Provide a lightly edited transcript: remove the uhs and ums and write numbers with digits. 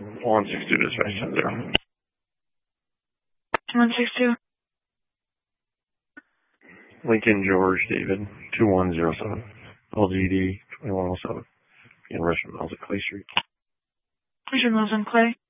162 dispatch 10-0. 162. Lincoln George David 2107. LGD 2107. In Richmond Mills at Clay Street. Richmond Mills on Clay.